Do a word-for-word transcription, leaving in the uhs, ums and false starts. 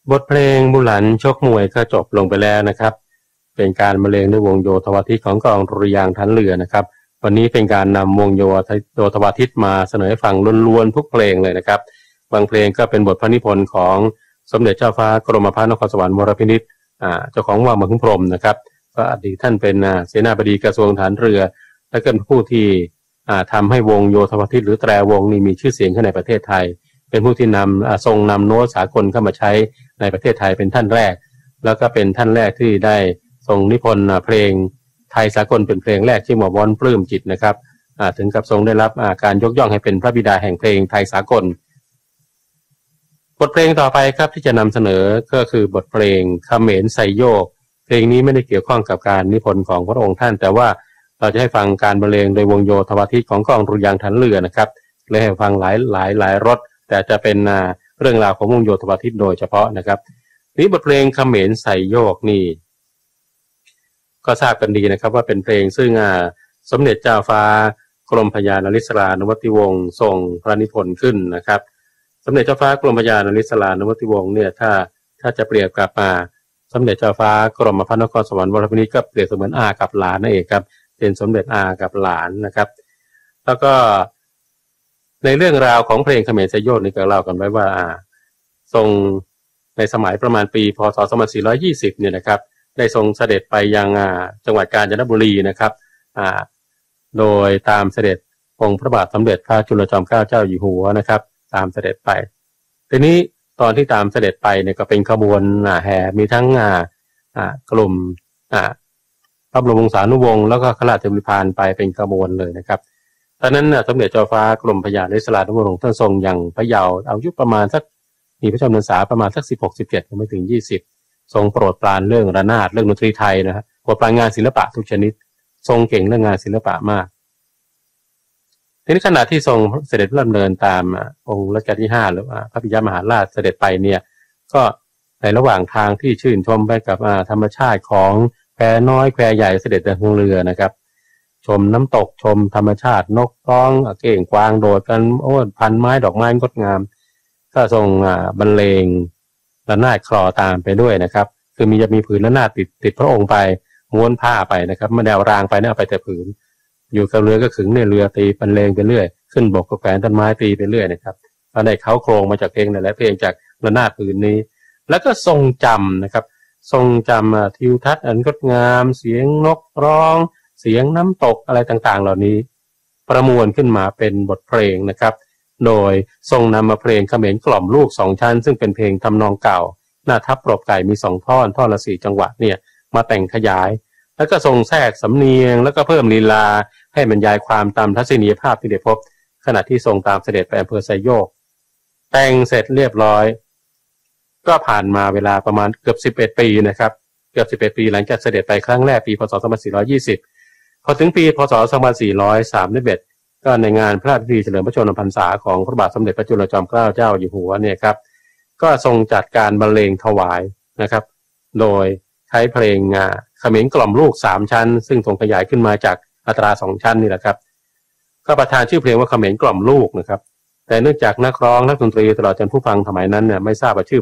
บทเพลงบุหลันชกมวยก็จบลงไปแล้วนะครับเป็นการบรรเลงด้วยวงโยธวาทิตของกองดุริยางค์ฐานเรือนะครับวันนี้เป็นการนำวงโยธวาทิตมาเสนอให้ฟังล้วนๆทุกเพลงเลยนะครับบางเพลงก็เป็นบทพระนิพนธ์ของสมเด็จเจ้าฟ้ากรมพระนครสวรรค์วรพินิจอ่าเจ้าของวังมหิพรหมนะครับก็อดีตท่านเป็นเสนาบดีกระทรวงฐานเรือและก็เป็นผู้ที่อ่าทำให้วงโยธวาทิตหรือแตรวงนี้มีชื่อเสียงขึ้นในประเทศไทยเป็นผู้ที่นำทรงนำโน้ตสากลเข้ามาใช้ในประเทศไทยเป็นท่านแรกแล้วก็เป็นท่านแรกที่ได้ทรงนิพนธ์เพลงไทยสากลเป็นเพลงแรกที่หม่อมวอนปลื้มจิตนะครับถึงกับทรงได้รับการยกย่องให้เป็นพระบิดาแห่งเพลงไทยสากลบทเพลงต่อไปครับที่จะนำเสนอก็คือบทเพลงเขมรไซโยกเพลงนี้ไม่ได้เกี่ยวข้องกับการนิพนธ์ของพระองค์ท่านแต่ว่าเราจะให้ฟังการบรรเลงโดยวงโยธวาทิตของกองดุริยางค์ฐานเรือนะครับเลยให้ฟังหลายหลายหลายรสแต่จะเป็นเรื่องราวของวงโยธวาทิตโดยเฉพาะนะครับนี้บทเพลงเขมรไซโยกนี่ก็ทราบกันดีนะครับว่าเป็นเพลงซึ่งสมเด็จเจ้าฟ้ากรมพระยานริศรานวติวงศ์ทรงพระนิพนธ์ขึ้นนะครับสมเด็จเจ้าฟ้ากรมพระยานริศรานวติวงศ์เนี่ยถ้าถ้าจะเปรียบกับมาสมเด็จเจ้าฟ้ากรมพระนครสวรรค์วรพินิจก็เปรียบเสมือนอากับหลานนั่นเองครับเป็นสมเด็จอากับหลานนะครับแล้วก็ในเรื่องราวของเพลงเขมรไซโยกนี่ก็เล่ากันไว้ว่าทรงในสมัยประมาณปีพ.ศ. สองพันสี่ร้อยยี่สิบเนี่ยนะครับได้ทรงเสด็จไปยังจังหวัดกาญจนบุรีนะครับโดยตามเสด็จองค์พระบาทสมเด็จพระจุลจอมเกล้าเจ้าอยู่หัวนะครับตามเสด็จไปทีนี้ตอนที่ตามเสด็จไปเนี่ยก็เป็นขบวนแห่มีทั้งกลุ่มพระบรมวงศานุวงศ์แล้วก็ข้าราชบริพารไปเป็นขบวนเลยนะครับตอนนั้นสมเด็จเจ้าฟ้ากรมพระยานริศรานุวงศ์ท่านทรงยังพระเยาว์อายุประมาณสักมีพระชนพรรษาประมาณสักสิบหก สิบเจ็ดยังไม่ถึงยี่สิบทรงโปรดปรานเรื่องระนาดเรื่องดนตรีไทยนะครับโปรดปรานงานศิลปะทุกชนิดทรงเก่งเรื่องงานศิลปะมากทีนี้ขณะที่ทรงเสด็จพระดำเนินตามองค์รัชกาลที่ห้าหรือว่าพระปิยมหาราชเสด็จไปเนี่ยก็ในระหว่างทางที่ชื่นชมไปกับธรรมชาติของแควน้อยแควใหญ่เสด็จทางเรือนะครับชมน้ำตกชมธรรมชาตินกร้องเก้งกวางโดดกันโอ้พันไม้ดอกไม้งดงามก็ทรงบรรเลงระนาดคลอตามไปด้วยนะครับคือมีจะมีผืนระนาดติดติดพระองค์ไปม้วนผ้าไปนะครับไม่ได้เอารางไปนะเอาไปแต่ผืนอยู่กับเรือก็ขึงในเรือตีบรรเลงไปเรื่อยขึ้นบกก็แขวนต้นไม้ตีไปเรื่อยนะครับก็ได้เขาโครงมาจากเพลงหลายๆเพลงจากระนาดผืนนี้แล้วก็ทรงจำนะครับทรงจำทิวทัศน์อันงดงามเสียงนกร้องเสียงน้ำตกอะไรต่างๆเหล่านี้ประมวลขึ้นมาเป็นบทเพลงนะครับโดยทรงนำมาเพลงเขมรกล่อมลูกสองชั้นซึ่งเป็นเพลงทำนองเก่าหน้าทับปรบไก่มีสองท่อนท่อนละสี่จังหวะเนี่ยมาแต่งขยายแล้วก็ทรงแทรกสำเนียงแล้วก็เพิ่มลีลาให้บรรยายความตามทัศนียภาพที่ได้พบขณะที่ทรงตามเสด็จไปอำเภอไซโยกแต่งเสร็จเรียบร้อยก็ผ่านมาเวลาประมาณเกือบสิบเอ็ดปีนะครับเกือบสิบเอ็ดปีหลังจากเสด็จไปครั้งแรกปีพ.ศ. สองพันสี่ร้อยยี่สิบพอถึงปีพ.ศ. สองพันสี่ร้อยสามสิบเอ็ดก็ในงานพระราชพิธีเฉลิมพระชนมพรรษาของพระบาทสมเด็จพระจุลจอมเกล้าเจ้าอยู่หัวเนี่ยครับก็ทรงจัดการบรรเลงถวายนะครับโดยใช้เพลงเขมรกล่อมลูกสามชั้นซึ่งทรงขยายขึ้นมาจากอัตราสองชั้นนี่แหละครับก็ประทานชื่อเพลงว่าเขมรกล่อมลูกนะครับแต่เนื่องจากนักร้องนักดนตรีตลอดจนผู้ฟังสมัยนั้นเนี่ยไม่ทราบว่าชื่อ